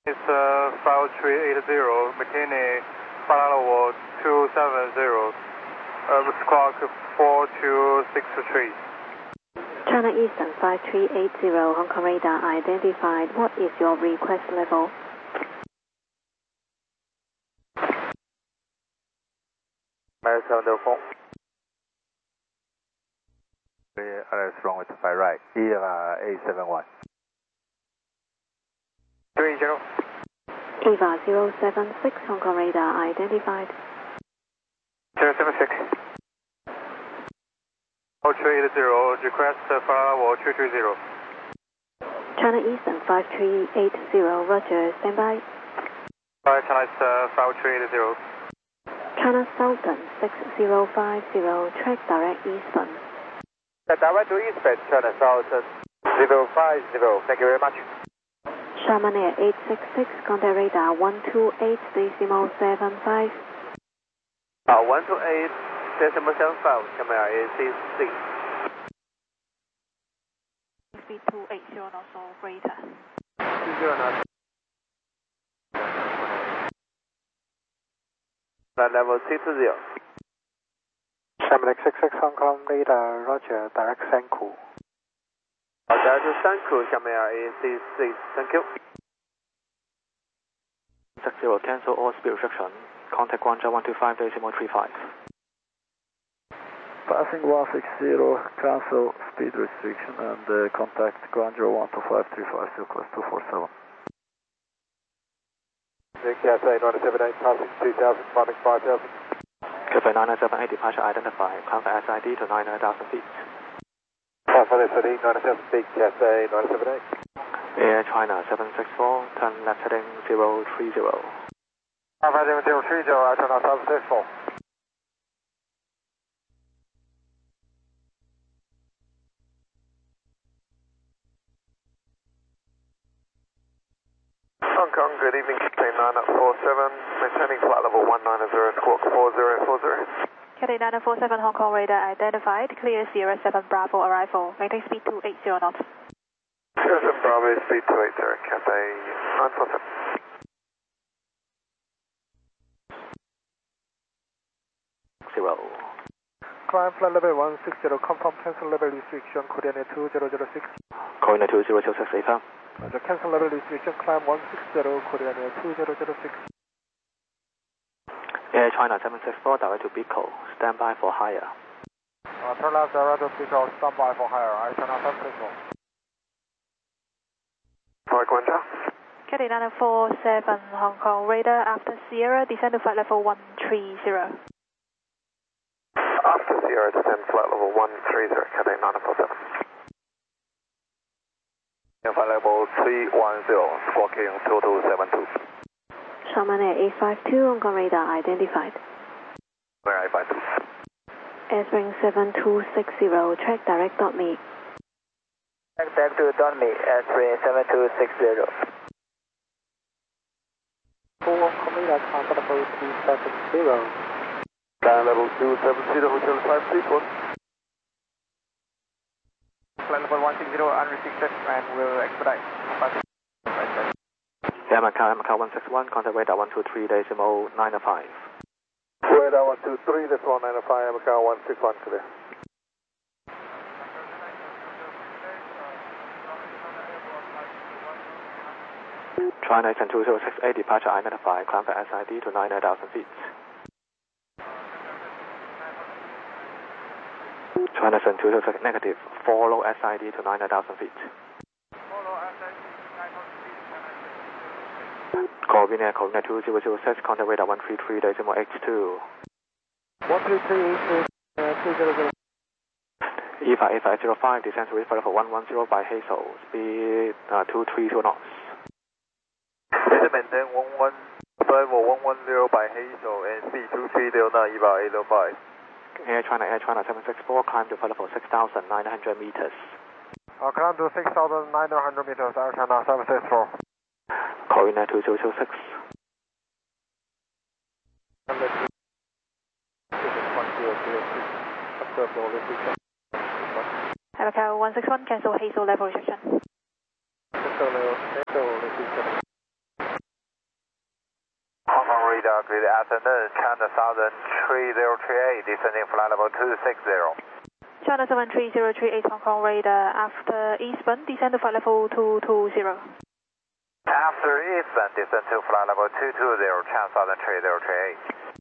It's 5380, McKinney, final 270, squawk 4263. China Eastern 5380, Hong Kong radar identified. What is your request level? American 4. Alex runway 25 right, EVA 871. 30. EVA 076, Hong Kong radar identified. 076. 0380, request final 230. China Eastern 5380, Roger, standby. China 5380. China Southern 6050, track direct eastbound. Direct to eastbound, China Southern 050, thank you very much. Sharman Air 866, contact radar 128.75. 128.75, Sharman Air 866. Speed 280 knots or greater. 20 knots. Level 220. Sharman 866, Hong Kong radar, Roger, direct Sanku. Direct to Sanku, Sharman Air 866, thank you. 60, cancel all speed restriction. Contact Guangzhou 125.35. Passing 160, cancel speed restriction and contact Guangzhou 125.35, request 247. Cathay 978, passing 2000, climbing 5000. Cathay 978, departure identified. Climb for SID to 900,000 feet. Climb for SID 970 feet, Cathay 978. Air China 764, turn left heading 030. Climb for 030, Air China 764. Hong Kong, good evening, Cathay 947, maintaining flight level 190, squawk 4040. Cathay 947, Hong Kong radar identified. Clear Sierra 7 Bravo arrival. Maintain speed 280 knots. Sierra 7 Bravo, speed 280, Cathay 947. Climb flight level 160, confirm cancel level restriction, coordinate 2006. Coordinate 2006, AFM. Roger, cancel level restriction, climb 160, coordinate 2006. Air China 764, direct to Bicol, stand by for higher. Turn left, direct to Bicol, stand by for higher, Air China 764. Flight Guangzhou. Cathay 947, Hong Kong radar after Sierra, descend to flight level 130. After Sierra, descend flight level 130, Cathay 947. Flight level 310, squawking 2272. Sharman Air 852, Hong Kong radar identified. Where 852? Airspring 7260, track direct .me. Track back to .me, Airspring 7260. Hong Kong radar, climb level 270. Climb level 270, hotel 5 people. Flight level 160, unrestricted, and will expedite. Air Macau 161, contact radar 123.905. Radar 123.905, Macau 161, clear. China 2068, departure identified. Climb for SID to 900,000 feet. China 2006, negative. Follow SID to 900,000 feet. Coordinate 2006, contact radar 133.82. 133.82. EVA 8505, descend to reach level 110 by Hazel, speed 230 knots. Maintain 110 by Hazel and speed 230 now, EVA 805. Air China 764, climb to level 6,900 meters. Climb to 6,900 meters, Air China 764. Coordinate 2006. Macau 161, cancel Hazel level restriction. Good afternoon, China Southern 3038, descending flight level 260. China 73038 Hong Kong radar after eastbound, descend to flight level 220. After eastbound, descend to flight level 220, China Southern 3038.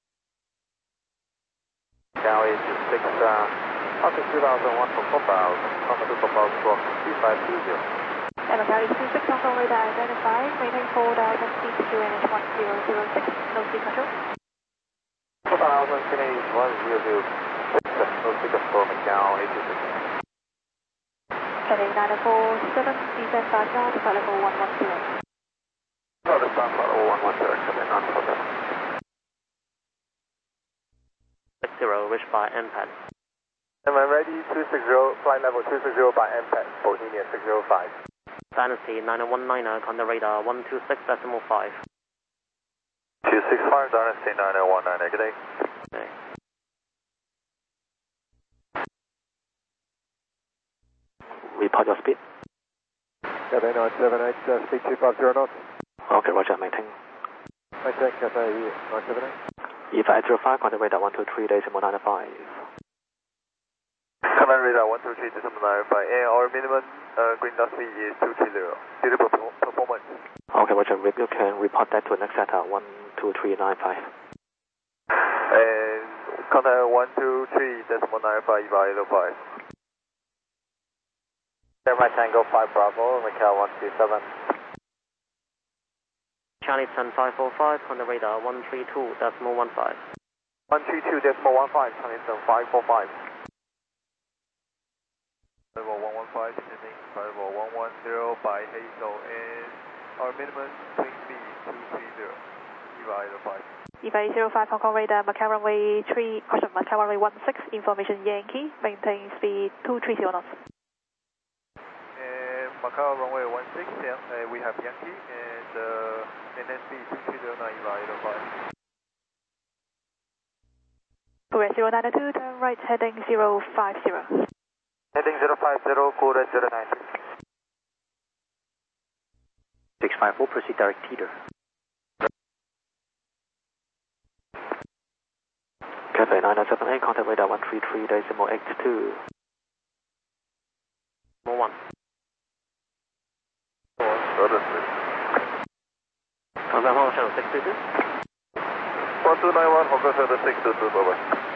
Galley 26, Office 2001 for 4,000, Common to propose block 3520. And Galley 26 Hong Kong radar identified, maintain 4,000 feet to QNH 1006, no speed control. 4,000 Canadian 1006, no speed for Macau 826. Heading 947, descend 5 knots to flight level 110. No, the start flight level 110, come in on for that. 60, reached by MPAD. Am I ready? 260, flight level 260 by MPAD, Bohemian 605. Dynasty 9019, contact radar 126.5. 265, Dynasty 9019, good day. Okay. Report your speed. Cathay 978, speed 250 knots. Okay, roger, maintain. Maintain, Cathay 978. E5805, contact radar 123.95. Command radar 123.95, and our minimum green dot speed is 230. Due to performance. Okay, roger, you can report that to next SATA 123.95. And contact 123.95, Eva 805. Airline Tango 5 Bravo, Macau 127. Charlie 10545, contact radar 132.15. 132.15, Charlie 545. Level 115, descending level 110 by Hazel, and our minimum swing speed is 230. Eva 805. Eva 805 Hong Kong radar, Macau runway 16, information Yankee, maintain speed 230 knots. Macau runway 16, we have Yankee, and NSB 2309, Eva 805. Correct 092, turn right, heading 050. Heading 050, code at 093. 654, proceed direct teeter. Cathay 978, contact radar 133.82. 1. Contact Hong Kong 622. 1291, Hong Kong 622, bye bye.